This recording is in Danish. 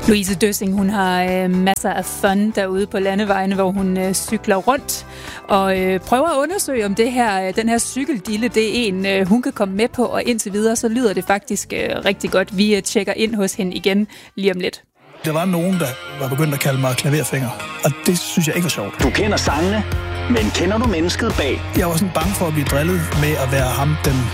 Louise Døssing, hun har masser af fun derude på landevejene, hvor hun cykler rundt og prøver at undersøge, om den her cykeldille, det er en, hun kan komme med på, og indtil videre, så lyder det faktisk rigtig godt. Vi tjekker ind hos hende igen lige om lidt. Der var nogen, der var begyndt at kalde mig klaverfinger, og det synes jeg ikke var sjovt. Du kender sangene, men kender du mennesket bag? Jeg var sådan bange for at blive drillet med at være ham, den